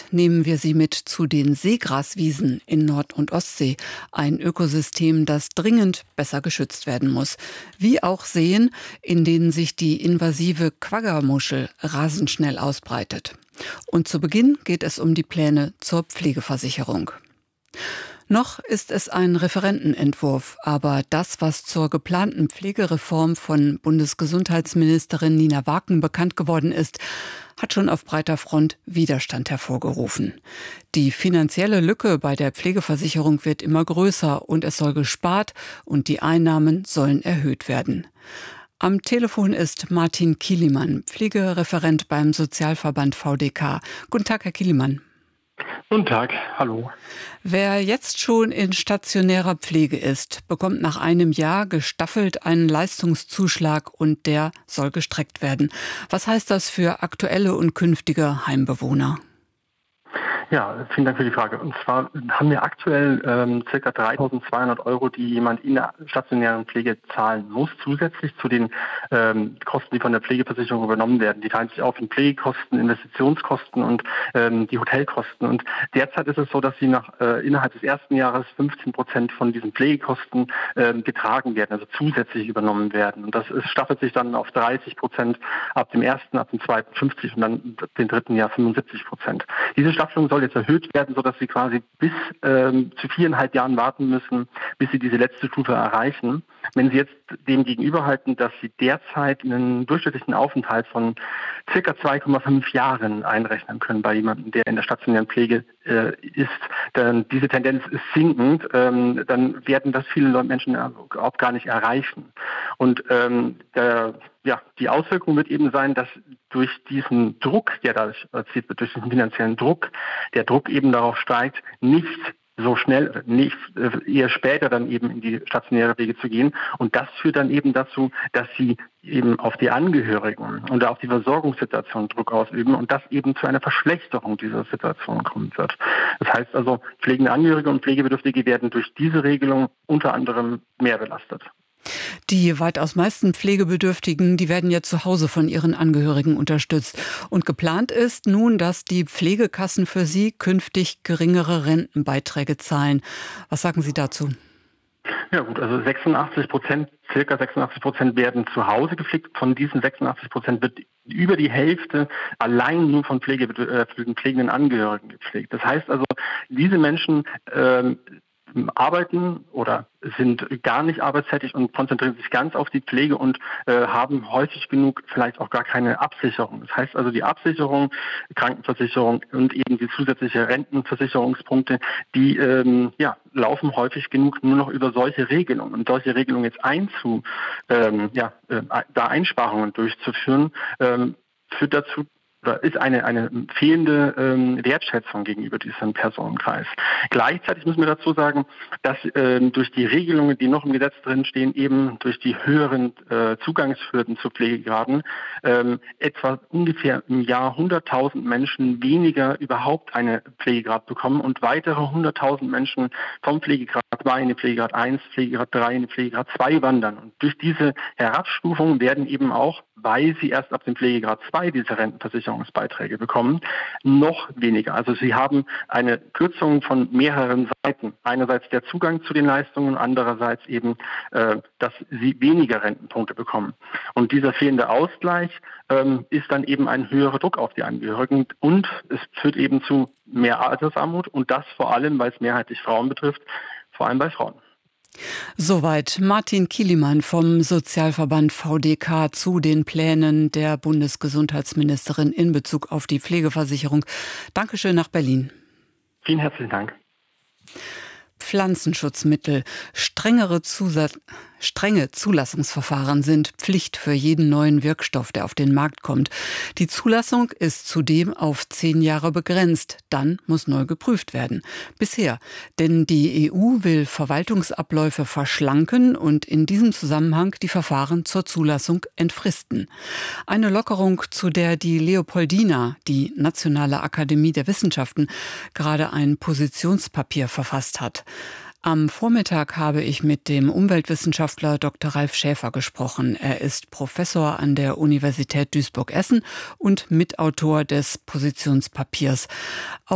nehmen wir Sie mit zu den Seegraswiesen in Nord- und Ostsee. Ein Ökosystem, das dringend besser geschützt werden muss. Wie auch Seen, in denen sich die invasive Quaggamuschel rasend schnell ausbreitet. Und zu Beginn geht es um die Pläne zur Pflegeversicherung. Noch ist es ein Referentenentwurf, aber das, was zur geplanten Pflegereform von Bundesgesundheitsministerin Nina Waken bekannt geworden ist, hat schon auf breiter Front Widerstand hervorgerufen. Die finanzielle Lücke bei der Pflegeversicherung wird immer größer und es soll gespart und die Einnahmen sollen erhöht werden. Am Telefon ist Martin Kilimann, Pflegereferent beim Sozialverband VDK. Guten Tag, Herr Kilimann. Guten Tag, hallo. Wer jetzt schon in stationärer Pflege ist, bekommt nach einem Jahr gestaffelt einen Leistungszuschlag und der soll gestreckt werden. Was heißt das für aktuelle und künftige Heimbewohner? Ja, vielen Dank für die Frage. Und zwar haben wir aktuell ca. 3.200 €, die jemand in der stationären Pflege zahlen muss, zusätzlich zu den Kosten, die von der Pflegeversicherung übernommen werden. Die teilen sich auf in Pflegekosten, Investitionskosten und die Hotelkosten. Und derzeit ist es so, dass sie innerhalb des ersten Jahres 15% von diesen Pflegekosten getragen werden, also zusätzlich übernommen werden. Und das staffelt sich dann auf 30% ab dem ersten, ab dem zweiten 50% und dann dem dritten Jahr 75%. Diese Staffelung soll jetzt erhöht werden, sodass sie quasi bis zu 4,5 Jahren warten müssen, bis sie diese letzte Stufe erreichen. Wenn Sie jetzt dem gegenüberhalten, dass Sie derzeit einen durchschnittlichen Aufenthalt von ca. 2,5 Jahren einrechnen können bei jemandem, der in der stationären Pflege ist, dann diese Tendenz ist sinkend, dann werden das viele Menschen überhaupt gar nicht erreichen. Und die Auswirkung wird eben sein, dass durch diesen Druck, der da erzielt wird, durch diesen finanziellen Druck, der Druck eben darauf steigt, nicht so schnell, nicht eher später dann eben in die stationäre Pflege zu gehen. Und das führt dann eben dazu, dass sie eben auf die Angehörigen und auf die Versorgungssituation Druck ausüben und das eben zu einer Verschlechterung dieser Situation kommen wird. Das heißt also, pflegende Angehörige und Pflegebedürftige werden durch diese Regelung unter anderem mehr belastet. Die weitaus meisten Pflegebedürftigen, die werden ja zu Hause von ihren Angehörigen unterstützt. Und geplant ist nun, dass die Pflegekassen für sie künftig geringere Rentenbeiträge zahlen. Was sagen Sie dazu? Ja gut, also circa 86% werden zu Hause gepflegt. Von diesen 86% wird über die Hälfte allein nur von pflegenden Angehörigen gepflegt. Das heißt also, diese Menschen arbeiten oder sind gar nicht arbeitstätig und konzentrieren sich ganz auf die Pflege und haben häufig genug vielleicht auch gar keine Absicherung. Das heißt also, die Absicherung, Krankenversicherung und eben die zusätzliche Rentenversicherungspunkte, die laufen häufig genug nur noch über solche Regelungen. Und solche Regelungen jetzt da Einsparungen durchzuführen, führt dazu, ist eine fehlende Wertschätzung gegenüber diesem Personenkreis. Gleichzeitig müssen wir dazu sagen, dass durch die Regelungen, die noch im Gesetz drin stehen, eben durch die höheren Zugangshürden zu Pflegegraden, etwa ungefähr im Jahr 100.000 Menschen weniger überhaupt eine Pflegegrad bekommen und weitere 100.000 Menschen vom Pflegegrad 2 in die Pflegegrad 1, Pflegegrad 3 in die Pflegegrad 2 wandern. Und durch diese Herabstufung werden eben auch, weil sie erst ab dem Pflegegrad 2 diese Rentenversicherungsbeiträge bekommen, noch weniger. Also sie haben eine Kürzung von mehreren Seiten. Einerseits der Zugang zu den Leistungen, andererseits eben, dass sie weniger Rentenpunkte bekommen. Und dieser fehlende Ausgleich ist dann eben ein höherer Druck auf die Angehörigen und es führt eben zu mehr Altersarmut und das vor allem, weil es mehrheitlich Frauen betrifft, vor allem bei Frauen. Soweit Martin Kilimann vom Sozialverband VDK zu den Plänen der Bundesgesundheitsministerin in Bezug auf die Pflegeversicherung. Dankeschön nach Berlin. Vielen herzlichen Dank. Pflanzenschutzmittel. Strenge Zulassungsverfahren sind Pflicht für jeden neuen Wirkstoff, der auf den Markt kommt. Die Zulassung ist zudem auf 10 Jahre begrenzt. Dann muss neu geprüft werden. Bisher. Denn die EU will Verwaltungsabläufe verschlanken und in diesem Zusammenhang die Verfahren zur Zulassung entfristen. Eine Lockerung, zu der die Leopoldina, die Nationale Akademie der Wissenschaften, gerade ein Positionspapier verfasst hat. Am Vormittag habe ich mit dem Umweltwissenschaftler Dr. Ralf Schäfer gesprochen. Er ist Professor an der Universität Duisburg-Essen und Mitautor des Positionspapiers.